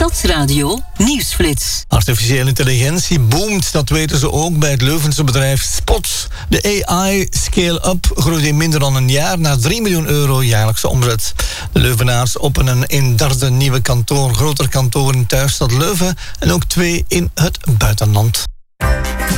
Stadsradio Nieuwsflits. Artificiële intelligentie boomt, dat weten ze ook bij het Leuvense bedrijf Spot. De AI Scale-up groeide in minder dan een jaar naar 3 miljoen euro jaarlijkse omzet. De Leuvenaars openen een derde nieuwe kantoor, groter kantoor in thuisstad Leuven en ook 2 in het buitenland.